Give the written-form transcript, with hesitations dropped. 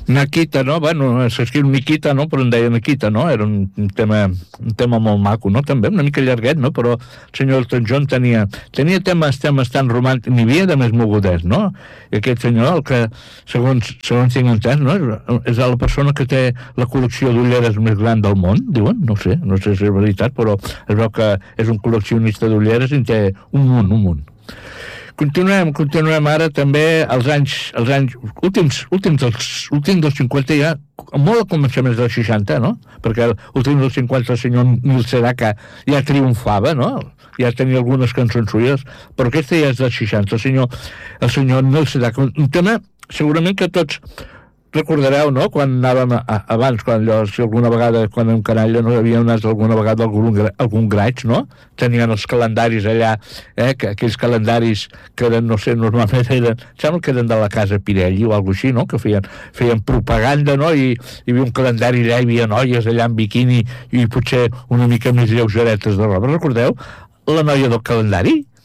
Nakita, no? Bueno, s'escriu Nikita, no? Però en deia Nakita, no? Era un tema molt maco, no? També una mica llarguet, no? Però el senyor Elton John tenia temes tan romàntics, n'hi havia de més mogudets, no? I aquest senyor, el que, segons tinc entès, no? És la persona que té la col·lecció d'ulleres més gran del món, diuen, no sé si és veritat, però es veu que és un col·leccionista d'ulleres i en té un munt. Continuem ara també els anys últims dels 50, ja molt a començaments dels 60, no? Perquè últims dels 50 el senyor Nil Sedaka ja triomfava, no? Ja tenia algunes cançons suyes, però aquesta ja és dels 60, el senyor Nil Sedaka, un tema segurament que tots recordareu, no?, quan anàvem abans, si alguna vegada, quan en canalla no havíem anat alguna vegada algun graig, no? Tenien els calendaris allà, que aquells calendaris que eren, no sé, normalment sembla que eren de la casa Pirelli o alguna cosa així, no?, que feien propaganda, no?, i hi havia un calendari allà, hi havia noies allà en biquini i potser una mica més lleugeretes de roba. Recordeu la noia del calendari?